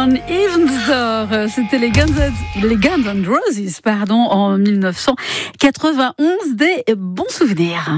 John Evansdor, c'était les Guns N' Roses, en 1991, des bons souvenirs.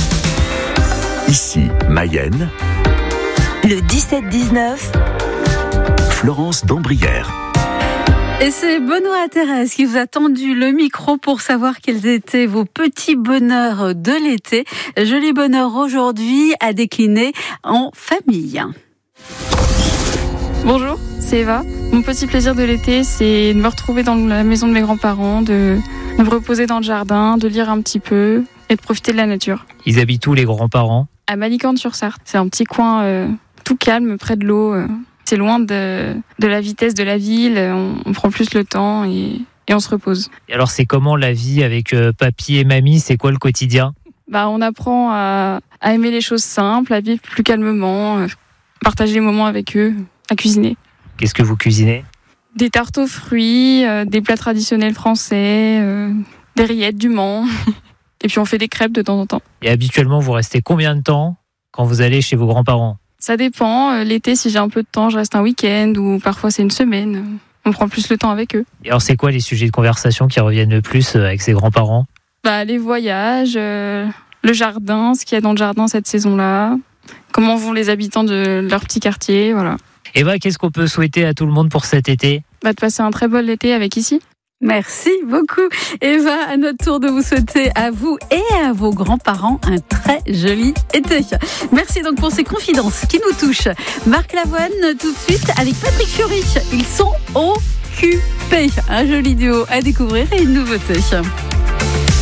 Ici, Mayenne. Le 17-19. Florence d'Ambrières. Et c'est Benoît Thérèse qui vous a tendu le micro pour savoir quels étaient vos petits bonheurs de l'été. Joli bonheur aujourd'hui à décliner en famille. Bonjour, c'est Eva. Mon petit plaisir de l'été, c'est de me retrouver dans la maison de mes grands-parents, de me reposer dans le jardin, de lire un petit peu et de profiter de la nature. Ils habitent où les grands-parents ? À Malicorne-sur-Sarthe. C'est un petit coin tout calme, près de l'eau. C'est loin de la vitesse de la ville. On prend plus le temps et on se repose. Et alors c'est comment la vie avec papy et mamie ? C'est quoi le quotidien ? On apprend à aimer les choses simples, à vivre plus calmement, partager les moments avec eux, à cuisiner. Qu'est-ce que vous cuisinez ? Des tartes aux fruits, des plats traditionnels français, des rillettes du Mans. Et puis on fait des crêpes de temps en temps. Et habituellement, vous restez combien de temps quand vous allez chez vos grands-parents ? Ça dépend. L'été, si j'ai un peu de temps, je reste un week-end ou parfois c'est une semaine. On prend plus le temps avec eux. Et alors c'est quoi les sujets de conversation qui reviennent le plus avec ses grands-parents ? Les voyages, le jardin, ce qu'il y a dans le jardin cette saison-là, comment vont les habitants de leur petit quartier, voilà. Eva, qu'est-ce qu'on peut souhaiter à tout le monde pour cet été ? De passer un très bel été avec Ici. Merci beaucoup Eva, à notre tour de vous souhaiter à vous et à vos grands-parents un très joli été. Merci donc pour ces confidences qui nous touchent. Marc Lavoine tout de suite avec Patrick Fiori, ils sont occupés. Un joli duo à découvrir et une nouveauté.